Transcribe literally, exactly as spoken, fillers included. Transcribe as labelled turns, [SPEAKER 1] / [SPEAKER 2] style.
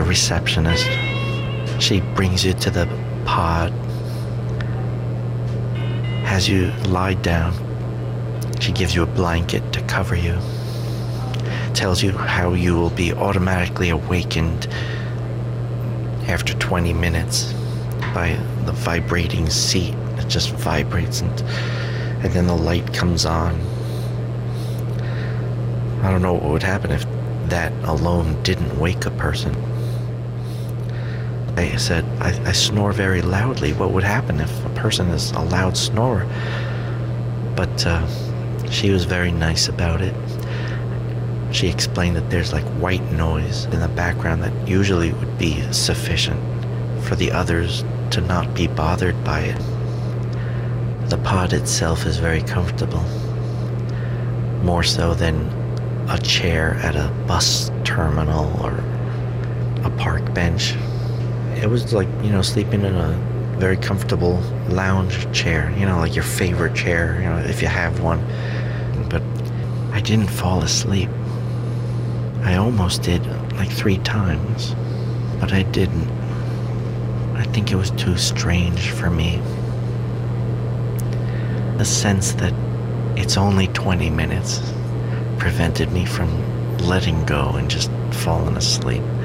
[SPEAKER 1] receptionist. She brings you to the pod, has you lie down. She gives you a blanket to cover you, tells you how you will be automatically awakened after twenty minutes by the vibrating seat. It just vibrates, and, and then the light comes on. I don't know what would happen if that alone didn't wake a person. I said, I, I snore very loudly. What would happen if a person is a loud snorer? But uh, she was very nice about it. She explained that there's like white noise in the background that usually would be sufficient for the others to not be bothered by it. The pod itself is very comfortable, more so than a chair at a bus terminal or a park bench. It was like, you know, sleeping in a very comfortable lounge chair, you know, like your favorite chair, you know, if you have one. But I didn't fall asleep. I almost did, like three times, but I didn't. I think it was too strange for me. The sense that it's only twenty minutes prevented me from letting go and just falling asleep.